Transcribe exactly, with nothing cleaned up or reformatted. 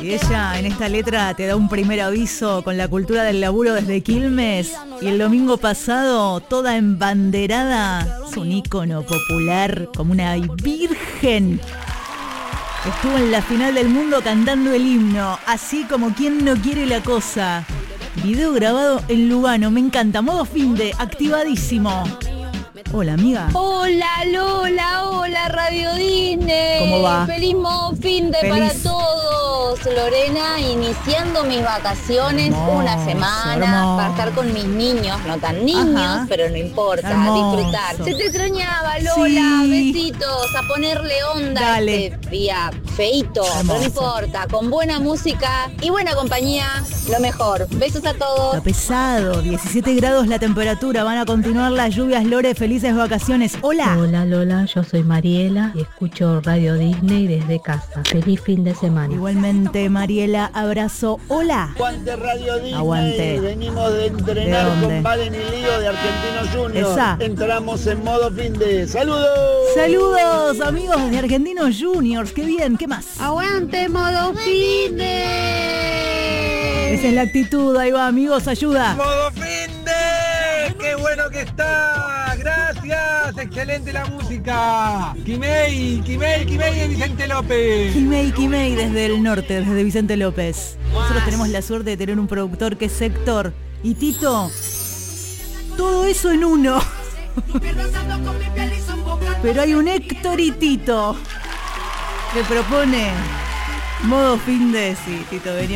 Y ella en esta letra te da un primer aviso con la cultura del laburo desde Quilmes. Y el domingo pasado, toda embanderada, es un ícono popular como una virgen. Estuvo en la final del mundo cantando el himno, así como quien no quiere la cosa. Video grabado en Lugano, me encanta. Modo finde, activadísimo. Hola, amiga. Hola, Lola, hola, Radio Disney. ¿Cómo va? Feliz modo finde Feliz. para todos. Lorena, iniciando mis vacaciones, Hermoso, una semana hermoso. para estar con mis niños, no tan niños, Ajá. pero no importa, Hermoso. disfrutar. Se te extrañaba, Lola, Sí. besitos, a ponerle onda a Dale. este día feito, pero Hermoso. no importa, con buena música y buena compañía, lo mejor. Besos a todos. Está pesado, diecisiete grados la temperatura, van a continuar las lluvias. Lore, felices vacaciones. Hola. Hola Lola, yo soy Mariela y escucho Radio Disney desde casa. Feliz fin de semana. Igualmente, Mariela, abrazo. Hola. Aguante Radio Disney. Aguante. Venimos de ¿De entrenar dónde? con Valen y Lío de Argentinos Juniors. Esa. Entramos en modo fin de. ¡Saludos! Saludos, amigos de Argentinos Juniors. Qué bien, ¿qué más? Aguante, modo finde. Esa es la actitud, ahí va, amigos, ayuda. ¡Modo fin de! ¡Qué bueno que está! ¡Gracias! ¡Excelente la música! Kimei, Kimei, Kimei de Vicente López. Kimei, Kimei desde el norte, desde Vicente López. Nosotros tenemos la suerte de tener un productor que es Héctor. Y Tito, todo eso en uno. Pero hay un Héctor y Tito que propone modo fin de... Sí, Tito, venía.